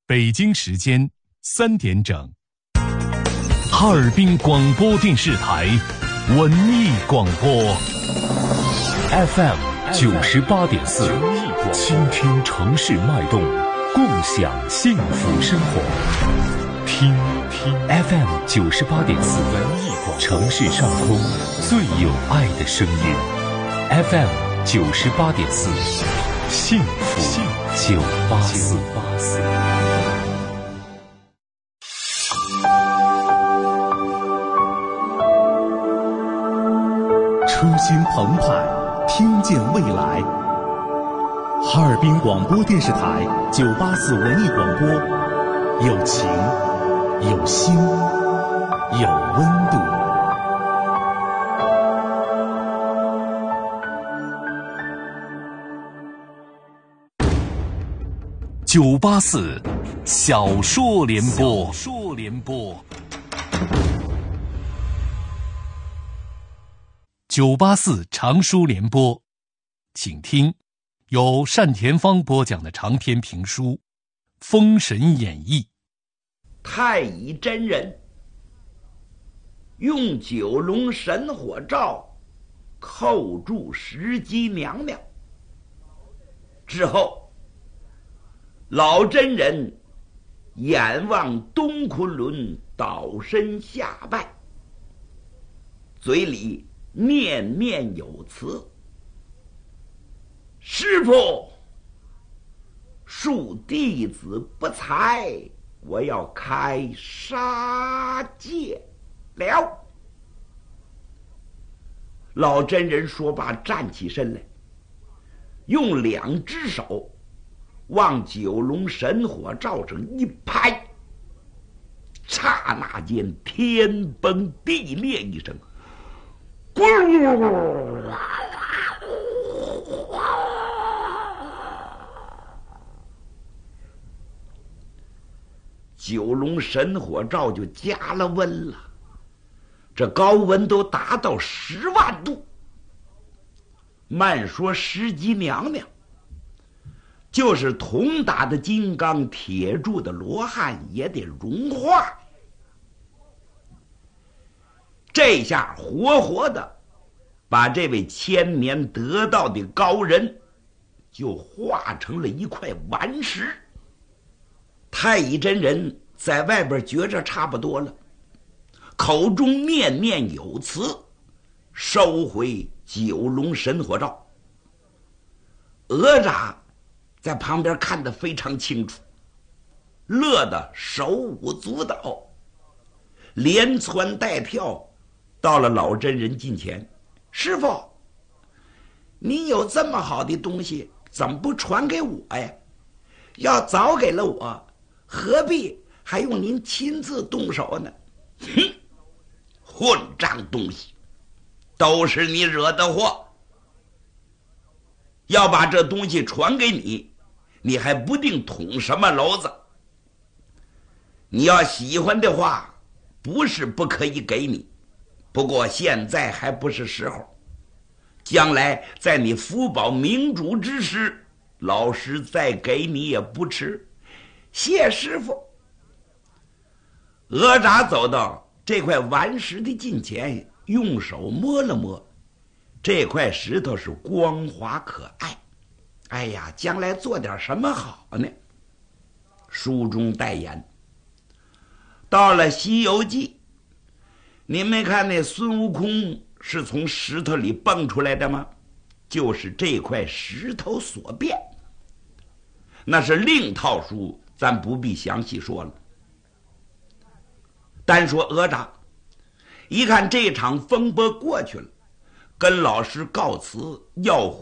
北京时间3点整，哈尔滨广播电视台文艺广播 FM 98.4，倾听城市脉动，共享幸福生活。听 FM 98.4，文艺广播，城市上空最有爱的声音。FM 98.4，幸福984。 初心澎湃，听见未来。哈尔滨广播电视台984文艺广播，有情，有心，有温度。 984小说联播。984长书联播，请听由单田芳播讲的长篇评书《封神演义》。 太乙真人用九龙神火罩扣住石矶娘娘之后，老真人眼望东昆仑，倒身下拜，嘴里念念有词：师父，恕弟子不才，我要开杀戒了。老真人说罢，站起身来，用2只手往九龙神火罩上一拍，刹那间天崩地裂一声，九龙神火罩就加了温了，这高温都达到10万度。慢说石矶娘娘，就是铜打的金刚，铁铸的罗汉也得融化。这下活活的把这位千年得道的高人就化成了一块顽石。太乙真人在外边觉着差不多了，口中念念有词，收回九龙神火罩。哪吒在旁边看得非常清楚，乐得手舞足蹈，连窜带跳到了老真人近前。师父，你有这么好的东西，怎么不传给我呀？要早给了我，何必还用您亲自动手呢？哼，混账东西，都是你惹的祸。要把这东西传给你，你还不定捅什么娄子。你要喜欢的话，不是不可以给你，不过现在还不是时候，将来在你福保明主之时，老师再给你也不迟。谢师傅。哪吒走到这块顽石的近前，用手摸了摸，这块石头是光滑可爱。哎呀，将来做点什么好呢？书中代言。到了《西游记》，你没看那孙悟空是从石头里蹦出来的吗？就是这块石头所变。那是另套书，咱不必详细说了。单说哪吒，一看这场风波过去了，跟老师告辞，要